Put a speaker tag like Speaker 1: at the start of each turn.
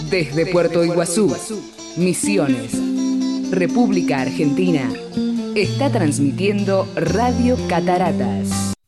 Speaker 1: Desde Puerto Iguazú, Misiones, República Argentina, está transmitiendo Radio Cataratas.